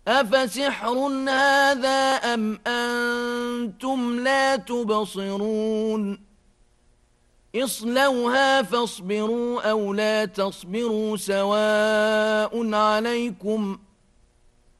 أفسحر هذا أم أنتم لا تبصرون اصلوها فاصبروا أو لا تصبروا سواء عليكم